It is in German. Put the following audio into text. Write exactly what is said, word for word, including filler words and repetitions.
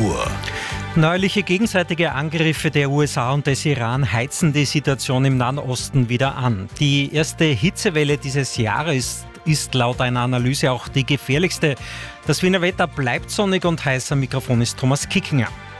Uhr. Neuerliche gegenseitige Angriffe der U S A und des Iran heizen die Situation im Nahen Osten wieder an. Die erste Hitzewelle dieses Jahres ist laut einer Analyse auch die gefährlichste. Das Wiener Wetter bleibt sonnig und heiß. Am Mikrofon ist Thomas Kickinger.